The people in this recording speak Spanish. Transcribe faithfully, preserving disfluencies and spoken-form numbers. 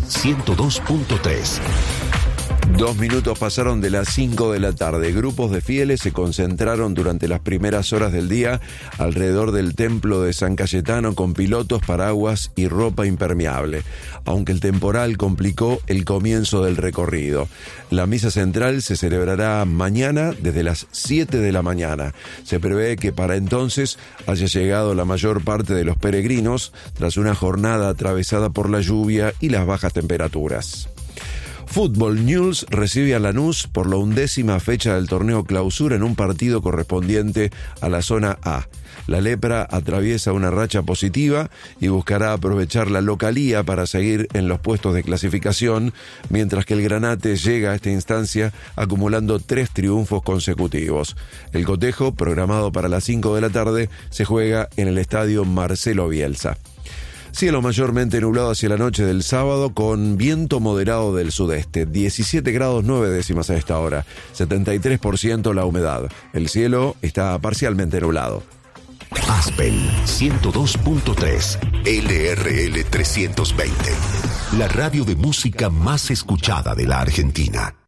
ciento dos punto tres. Dos minutos pasaron de las cinco de la tarde. Grupos de fieles se concentraron durante las primeras horas del día alrededor del templo de San Cayetano con pilotos, paraguas y ropa impermeable, aunque el temporal complicó el comienzo del recorrido. La misa central se celebrará mañana desde las siete de la mañana. Se prevé que para entonces haya llegado la mayor parte de los peregrinos tras una jornada atravesada por la lluvia y las bajas temperaturas. Fútbol News recibe a Lanús por la undécima fecha del torneo Clausura en un partido correspondiente a la zona A. La Lepra atraviesa una racha positiva y buscará aprovechar la localía para seguir en los puestos de clasificación, mientras que el Granate llega a esta instancia acumulando tres triunfos consecutivos. El cotejo, programado para las cinco de la tarde, se juega en el estadio Marcelo Bielsa. Cielo mayormente nublado hacia la noche del sábado con viento moderado del sudeste, diecisiete grados nueve décimas a esta hora, setenta y tres por ciento la humedad. El cielo está parcialmente nublado. Aspen ciento dos punto tres, L R L trescientos veinte, la radio de música más escuchada de la Argentina.